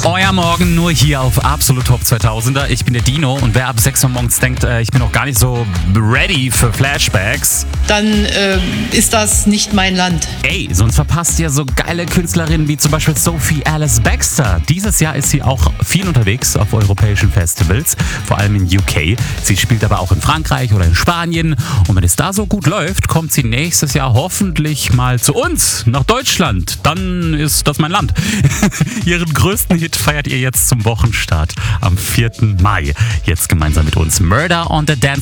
Euer Morgen nur hier auf Absolut Top 2000er. Ich bin der Dino und wer ab 6 Uhr morgens denkt, ich bin noch gar nicht so ready für Flashbacks, dann ist das nicht mein Land. ey, sonst verpasst ihr so geile Künstlerinnen wie zum Beispiel Sophie Alice Baxter. Dieses Jahr ist sie auch viel unterwegs auf europäischen Festivals, vor allem in UK. Sie spielt aber auch in Frankreich oder in Spanien. Und wenn es da so gut läuft, kommt sie nächstes Jahr hoffentlich mal zu uns, nach Deutschland. Dann ist das mein Land. Ihren größten Hit feiert ihr jetzt zum Wochenstart am 4. Mai. Jetzt gemeinsam mit uns Murder on the Dance